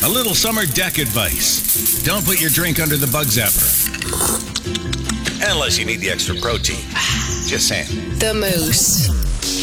A little summer deck advice. Don't put your drink under the bug zapper. Unless you need the extra protein. Just saying. The Moose.